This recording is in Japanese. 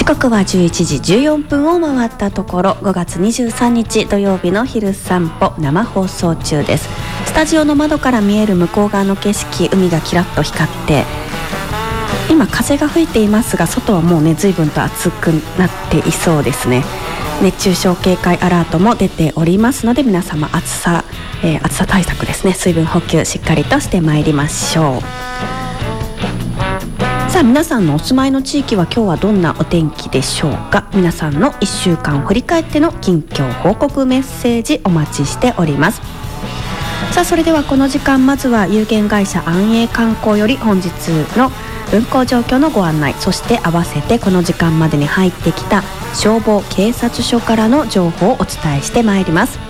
刻は11時14分を回ったところ、5月23日土曜日の昼散歩生放送中です。スタジオの窓から見える向こう側の景色、海がキラッと光って、今風が吹いていますが、外はもうね随分と暑くなっていそうですね。熱中症警戒アラートも出ておりますので、皆様暑さ対策ですね、水分補給しっかりとしてまいりましょう。さあ、皆さんのお住まいの地域は今日はどんなお天気でしょうか。皆さんの1週間を振り返っての近況報告メッセージお待ちしております。さあ、それではこの時間、まずは有限会社安永観光より本日の運行状況のご案内、そして合わせてこの時間までに入ってきた消防警察署からの情報をお伝えしてまいります。